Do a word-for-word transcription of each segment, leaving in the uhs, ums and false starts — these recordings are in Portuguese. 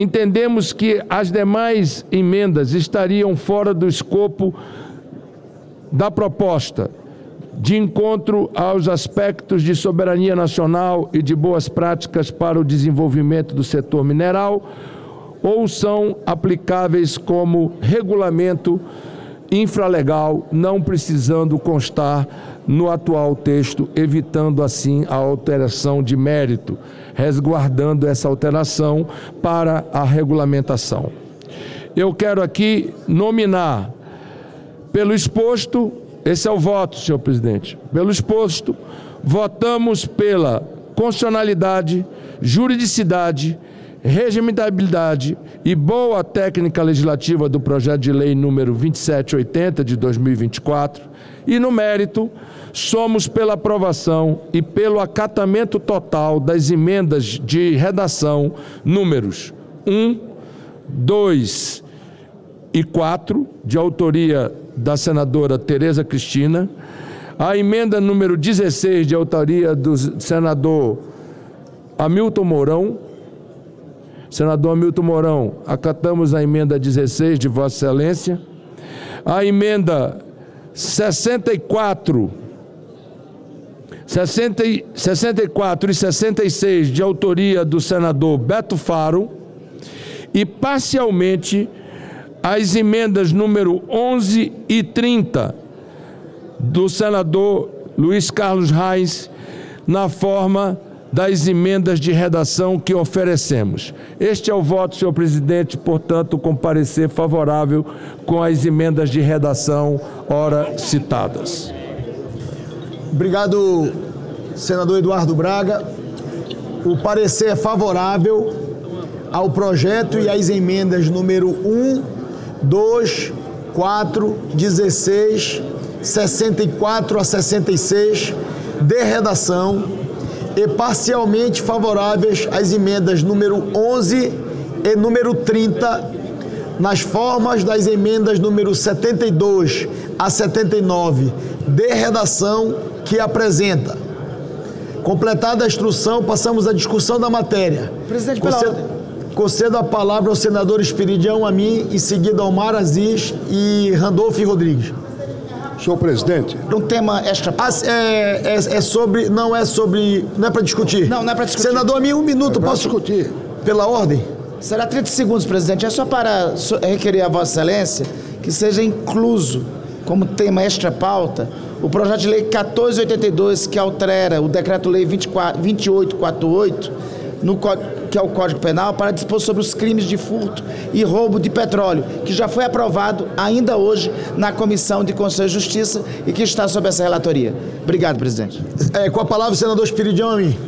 entendemos que as demais emendas estariam fora do escopo da proposta, de encontro aos aspectos de soberania nacional e de boas práticas para o desenvolvimento do setor mineral, ou são aplicáveis como regulamento infralegal, não precisando constar no atual texto, evitando assim a alteração de mérito, resguardando essa alteração para a regulamentação. Eu quero aqui nominar, pelo exposto, esse é o voto, senhor presidente, pelo exposto, votamos pela constitucionalidade, juridicidade, regimentabilidade e boa técnica legislativa do projeto de lei número vinte e sete oitenta de dois mil e vinte e quatro e, no mérito, somos pela aprovação e pelo acatamento total das emendas de redação números um, dois e quatro, de autoria da senadora Tereza Cristina, a emenda número dezesseis, de autoria do senador Hamilton Mourão. Senador Hamilton Mourão, acatamos a emenda dezesseis de Vossa Excelência. A emenda sessenta e quatro, sessenta, sessenta e quatro e sessenta e seis, de autoria do senador Beto Faro, e parcialmente as emendas número onze e trinta, do senador Luiz Carlos Reis, na forma das emendas de redação que oferecemos. Este é o voto, senhor presidente, portanto, com parecer favorável com as emendas de redação ora citadas. Obrigado, senador Eduardo Braga. O parecer é favorável ao projeto e às emendas número um, dois, quatro, dezesseis, sessenta e quatro a sessenta e seis de redação, e parcialmente favoráveis às emendas número onze e número trinta, nas formas das emendas número setenta e dois a setenta e nove de redação que apresenta. Completada a instrução, passamos à discussão da matéria. Presidente, pela Concedo, ordem. concedo a palavra ao senador Esperidião, a mim, em seguida ao Mar Aziz e Randolfo Rodrigues. Senhor presidente. Um tema extra. Ah, é, é, é sobre, não é sobre, não é para discutir. Não, não é para discutir. Senador, a mim, um minuto, É posso discutir. Pela ordem? Será trinta segundos, presidente. É só para requerer a Vossa Excelência que seja incluso como tema extra pauta o projeto de lei quatorze oitenta e dois, que altera o decreto-lei vinte e oito quarenta e oito, no, que é o Código Penal, para dispor sobre os crimes de furto e roubo de petróleo, que já foi aprovado ainda hoje na Comissão de Constituição e Justiça e que está sob essa relatoria. Obrigado, presidente. É, com a palavra, o senador Esperidião, a mim.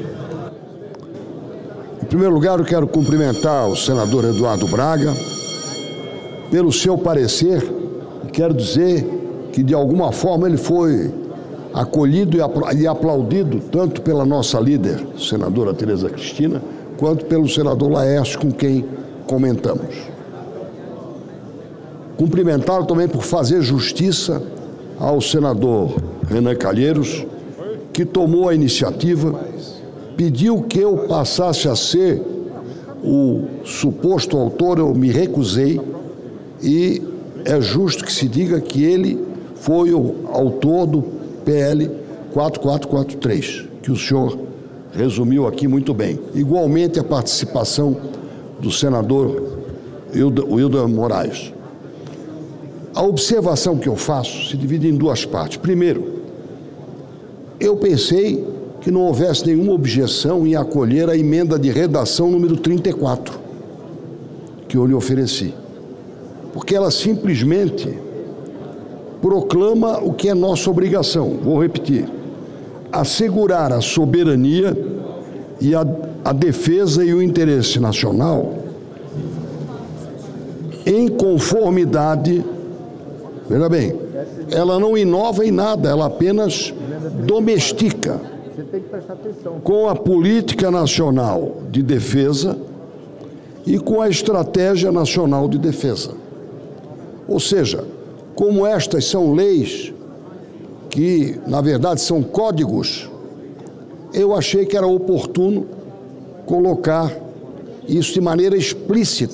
Em primeiro lugar, eu quero cumprimentar o senador Eduardo Braga pelo seu parecer. Quero dizer que, de alguma forma, ele foi acolhido e aplaudido tanto pela nossa líder, senadora Tereza Cristina, quanto pelo senador Laércio, com quem comentamos. Cumprimentá-lo também por fazer justiça ao senador Renan Calheiros, que tomou a iniciativa, pediu que eu passasse a ser o suposto autor, eu me recusei, e é justo que se diga que ele foi o autor do P L quatro quatro quatro três, que o senhor resumiu aqui muito bem. Igualmente a participação do senador Wilder Moraes. A observação que eu faço se divide em duas partes. Primeiro, eu pensei que não houvesse nenhuma objeção em acolher a emenda de redação número trinta e quatro, que eu lhe ofereci, porque ela simplesmente proclama o que é nossa obrigação. Vou repetir: assegurar a soberania e a, a defesa e o interesse nacional em conformidade. Veja bem, ela não inova em nada, ela apenas domestica com a política nacional de defesa e com a estratégia nacional de defesa. Ou seja, como estas são leis que, na verdade, são códigos, eu achei que era oportuno colocar isso de maneira explícita.